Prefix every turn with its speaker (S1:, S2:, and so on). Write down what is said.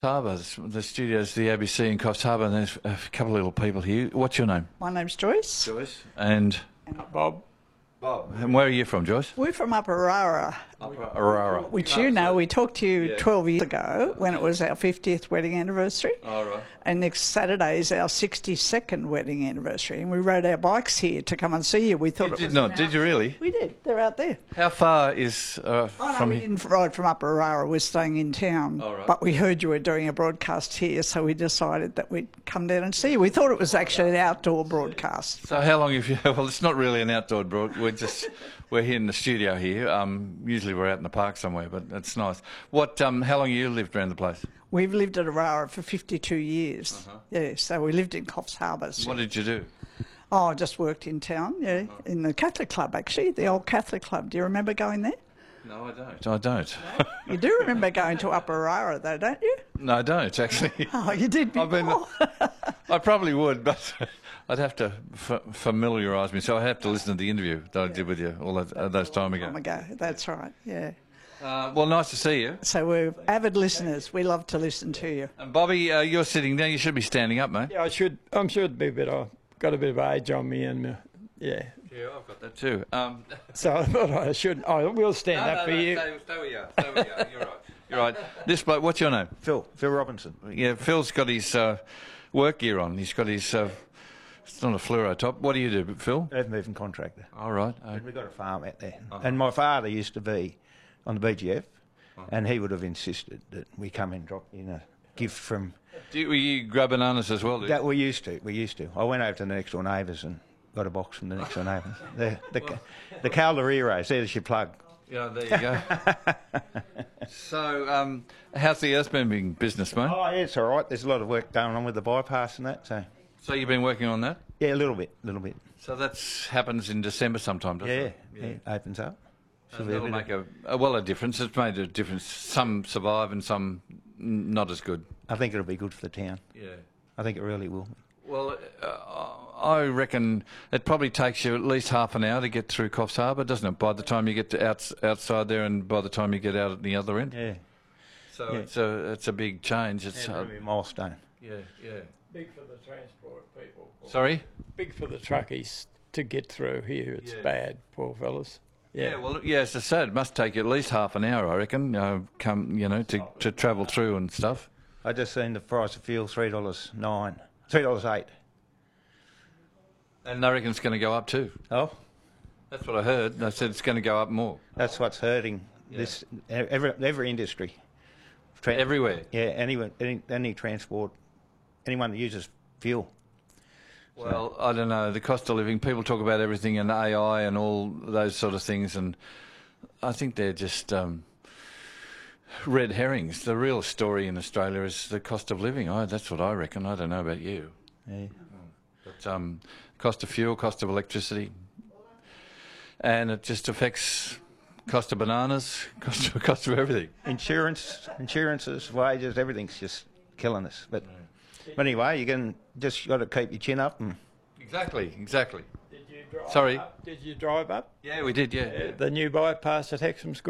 S1: Harbour, the studios, the ABC in Coffs Harbour, and there's a couple of little people here. What's your name?
S2: My name's Joyce.
S1: Joyce. And
S3: Bob.
S1: Bob. And where are you from, Joyce?
S2: We're from Upper Arara,
S1: Aurora.
S2: which you know. We talked to you 12 years ago when it was our 50th wedding anniversary.
S1: All right.
S2: And next Saturday is our 62nd wedding anniversary. And we rode our bikes here to come and see you. We thought
S1: You
S2: it
S1: did
S2: was
S1: not, did you really?
S2: We did. They're out there.
S1: How far is from
S2: We
S1: here?
S2: didn't ride from Upper Arara. We're staying in town.
S1: Oh, right.
S2: But we heard you were doing a broadcast here, so we decided that we'd come down and see you. We thought it was actually an outdoor broadcast.
S1: So how long have you... Well, it's not really an outdoor broad. We're here in the studio here. Usually we're out in the park somewhere, but it's nice. What? How long have you lived around the place?
S2: We've lived at Arara for 52 years. Yeah, so we lived in Coffs Harbour.
S1: What did you do?
S2: Oh, I just worked in town, in the Catholic Club, actually, the old Catholic Club. Do you remember going there?
S1: No, I don't. I don't.
S2: You do remember going to Upper Arara, though, don't you?
S1: No, I don't, actually.
S2: Oh, you did before.
S1: I probably would, but I'd have to familiarise me. So I have to listen to the interview that I did with you all those time ago.
S2: That's right, yeah.
S1: Well, nice to see you.
S2: So we're avid listeners. We love to listen to you.
S1: And Bobby, you're sitting down. You should be standing up, mate.
S3: Yeah, I'm sure it'd be a bit. I've got a bit of age on me, and yeah.
S1: Yeah, I've got that too.
S3: So I thought I should. I will stand up for you.
S1: Stay where you are. Stay where you are. You're right. You're right. This bloke, what's your name?
S4: Phil Robinson.
S1: Yeah, Phil's got his work gear on. He's got his... it's not a fluoro top. What do you do, Phil?
S4: Earth moving contractor.
S1: All right.
S4: We've got a farm out there. And my father used to be on the BGF, and he would have insisted that we come and drop in a gift from...
S1: Were you grab bananas as well, do you?
S4: That we used to. I went over to the next door neighbours and got a box from the next door neighbours. The Caldereros, there's your plug.
S1: Yeah, there you go. So, how's the earth moving business, mate?
S4: Oh, yeah, it's all right. There's a lot of work going on with the bypass and that, so...
S1: So you've been working on that?
S4: Yeah, a little bit.
S1: So that happens in December sometime, doesn't it?
S4: Yeah, it opens up.
S1: And that'll make a difference. It's made a difference. Some survive and some not as good.
S4: I think it'll be good for the town.
S1: Yeah.
S4: I think it really will.
S1: Well, I reckon it probably takes you at least half an hour to get through Coffs Harbour, doesn't it? By the time you get to outside there and by the time you get out at the other end.
S4: Yeah.
S1: So it's a big change. It's
S4: a milestone.
S1: Yeah.
S3: Big for the transport people.
S1: Sorry?
S3: Big for the truckies to get through here. It's bad, poor fellas.
S1: Yeah, well, as I said, it must take you at least half an hour, I reckon, to travel through and stuff.
S4: I just seen the price of fuel, $3.08.
S1: And I reckon it's going to go up too.
S4: Oh?
S1: That's what I heard. I said it's going to go up more.
S4: That's what's hurting every industry.
S1: Everywhere?
S4: Yeah, any transport, anyone that uses fuel.
S1: Well, I don't know, the cost of living, people talk about everything and AI and all those sort of things, and I think they're just red herrings. The real story in Australia is the cost of living. That's what I reckon. I don't know about you.
S4: Yeah.
S1: But cost of fuel, cost of electricity, and it just affects cost of bananas, cost of everything.
S4: Insurances, wages, everything's just killing us. But anyway, just got to keep your chin up. And
S1: Exactly.
S3: Did you drive
S1: Sorry?
S3: up? Did you drive up?
S1: Yeah, we did, yeah.
S3: The new bypass at Hexham's good.